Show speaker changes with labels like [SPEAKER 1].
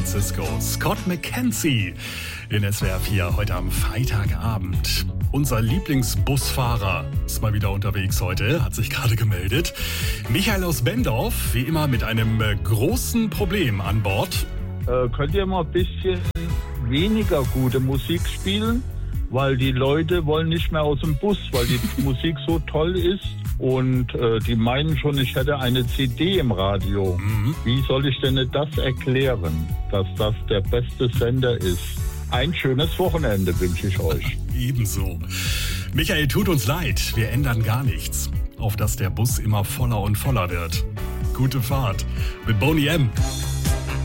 [SPEAKER 1] Francisco. Scott McKenzie in SWR 4 heute am Freitagabend. Unser Lieblingsbusfahrer ist mal wieder unterwegs heute, hat sich gerade gemeldet. Michael aus Bendorf, wie immer mit einem großen Problem an Bord.
[SPEAKER 2] Könnt ihr mal ein bisschen weniger gute Musik spielen? Weil die Leute wollen nicht mehr aus dem Bus, weil die Musik so toll ist. Und die meinen schon, ich hätte eine CD im Radio. Wie soll ich denn das erklären, dass das der beste Sender ist? Ein schönes Wochenende wünsche ich euch.
[SPEAKER 1] Ebenso. Michael, tut uns leid, wir ändern gar nichts. Auf dass der Bus immer voller und voller wird. Gute Fahrt mit Boney M.